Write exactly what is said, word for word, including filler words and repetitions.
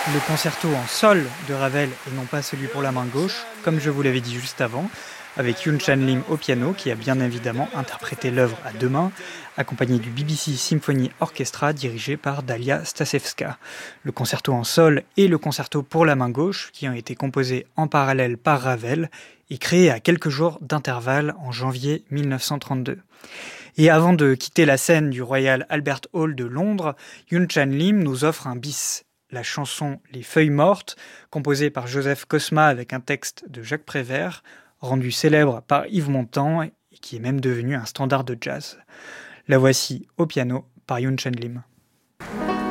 Le concerto en sol de Ravel et non pas celui pour la main gauche, comme je vous l'avais dit juste avant, avec Yoon Chan Lim au piano, qui a bien évidemment interprété l'œuvre à deux mains, accompagné du B B C Symphony Orchestra dirigé par Dalia Stasevska. Le concerto en sol et le concerto pour la main gauche, qui ont été composés en parallèle par Ravel et créés à quelques jours d'intervalle en janvier mille neuf cent trente-deux. Et avant de quitter la scène du Royal Albert Hall de Londres, Yoon Chan Lim nous offre un bis. La chanson Les Feuilles Mortes, composée par Joseph Cosma avec un texte de Jacques Prévert, rendu célèbre par Yves Montand et qui est même devenu un standard de jazz. La voici au piano par Yoon Chan Lim.